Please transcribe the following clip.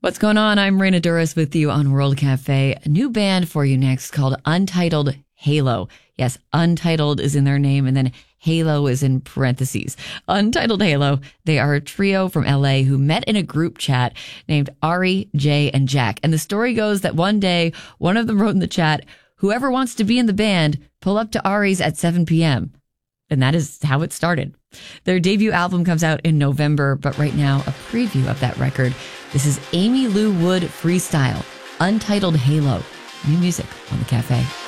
What's going on? I'm Raina Duras with you on World Cafe. A new band for you next called Untitled Halo. Yes, Untitled is in their name and then Halo is in parentheses. Untitled Halo. They are a trio from LA who met in a group chat named Ari, Jay, and Jack. And the story goes that one day, one of them wrote in the chat, "Whoever wants to be in the band, pull up to Ari's at 7 p.m. And that is how it started. Their debut album comes out in November, but right now, a preview of that record. This is Amy Lou Wood Freestyle, Untitled Halo. New music on the Cafe.